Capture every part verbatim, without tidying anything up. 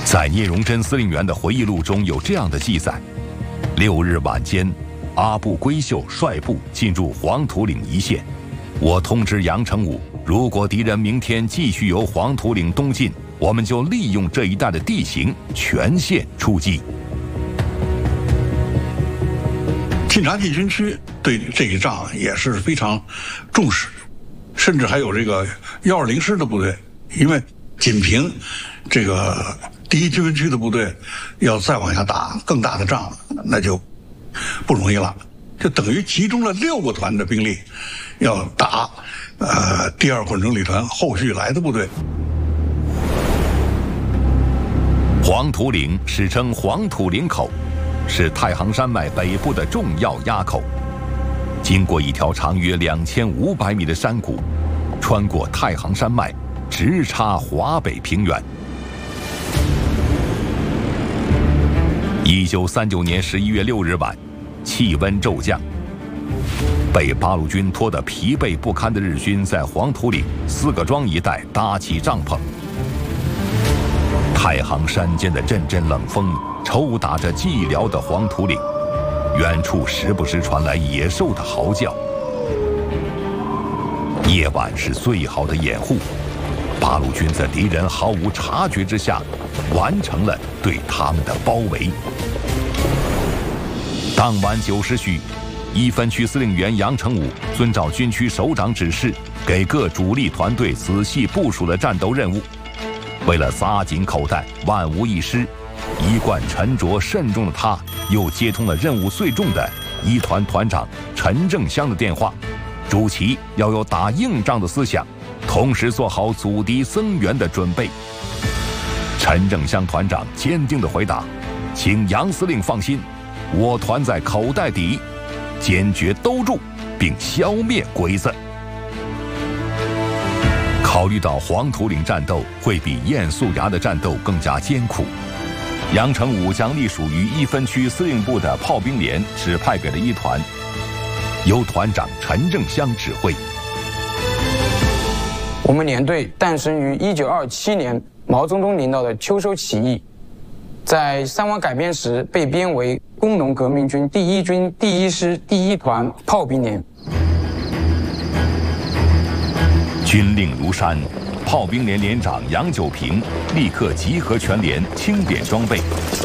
在聂荣臻司令员的回忆录中有这样的记载：六日晚间，阿部圭秀率部进入黄土岭一线。我通知杨成武，如果敌人明天继续由黄土岭东进，我们就利用这一带的地形全线出击。 晋察冀军区对这一仗也是非常重视，甚至还有这个幺二零师的部队，因为仅凭这个第一军分区的部队要再往下打更大的仗，那就不容易了，就等于集中了六个团的兵力，要打呃第二混成旅团后续来的部队。 黄土岭史称黄土岭口，是太行山脉北部的重要垭口，经过一条长约两千五百米的山谷，穿过太行山脉，直插华北平原。一九三九年十一月六日晚，气温骤降，被八路军拖得疲惫不堪的日军在黄土岭四个庄一带搭起帐篷。太行山间的阵阵冷风抽打着寂寥的黄土岭，远处时不时传来野兽的嚎叫。夜晚是最好的掩护，八路军在敌人毫无察觉之下，完成了对他们的包围。当晚九时许，一分区司令员杨成武遵照军区首长指示，给各主力团队仔细部署了战斗任务。为了撒紧口袋，万无一失，一贯沉着慎重的他，又接通了任务最重的一团团长陈正湘的电话，主其要有打硬仗的思想，同时做好阻敌增援的准备。陈正湘团长坚定地回答：“请杨司令放心，我团在口袋底，坚决兜住并消灭鬼子。”考虑到黄土岭战斗会比堰肃崖的战斗更加艰苦，杨成武将隶属于一分区司令部的炮兵连指派给了一团，由团长陈正湘指挥。 我们连队诞生于一九二七年毛泽东领导的秋收起义，在三湾改编时被编为工农革命军第一军第一师第一团炮兵连。 军令如山，炮兵连连长杨九平立刻集合全连，清点装备。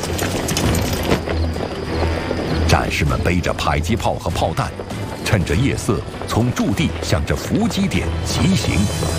战士们背着迫击炮和炮弹，趁着夜色从驻地向着伏击点急行。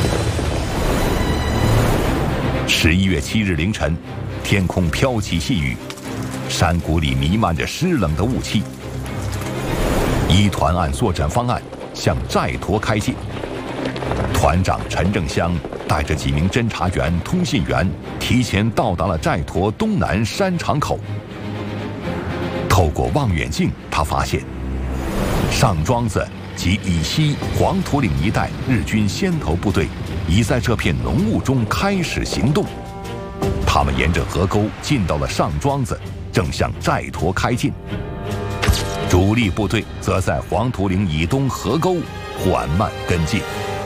十一月七日凌晨，天空飘起细雨，山谷里弥漫着湿冷的雾气。一团按作战方案向寨陀开进。团长陈正湘带着几名侦察员、通信员，提前到达了寨陀东南山场口。透过望远镜，他发现上庄子及以西黄土岭一带日军先头部队已在这片浓雾中开始行动。他们沿着河沟进到了上庄子，正向寨陀开进。主力部队则在黄土岭以东河沟缓慢跟进。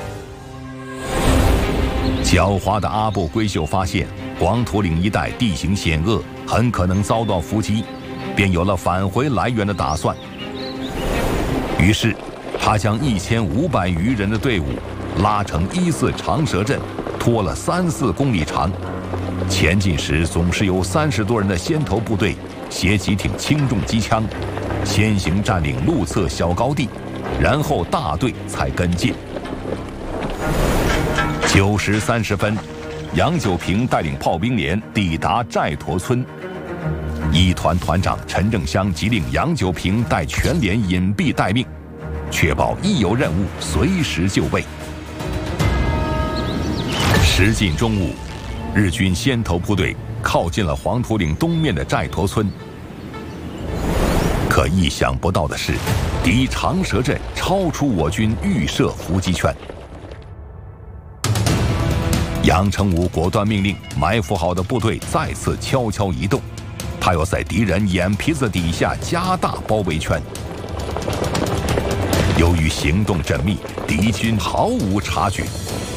狡猾的阿部圭秀发现黄土岭一带地形险恶，很可能遭到伏击，便有了返回来源的打算。于是，他将一千五百余人的队伍拉成一字长蛇阵，拖了三四公里长。前进时，总是由三十多人的先头部队携几挺轻重机枪，先行占领路侧小高地，然后大队才跟进。九时三十分，杨九平带领炮兵连抵达寨陀村。一团团长陈正湘即令杨九平带全连隐蔽待命，确保一有任务随时就位。时近中午，日军先头部队靠近了黄土岭东面的寨陀村。可意想不到的是，敌长蛇阵超出我军预设伏击圈。杨成武果断命令埋伏好的部队再次悄悄移动，他要在敌人眼皮子底下加大包围圈。由于行动缜密，敌军毫无察觉，